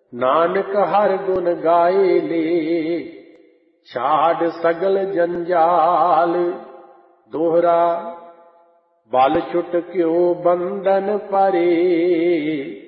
नानक हर गुण गाए ले, छाड़ सगल जंजाल। दोहरा बल छुट क्यों बंधन परे,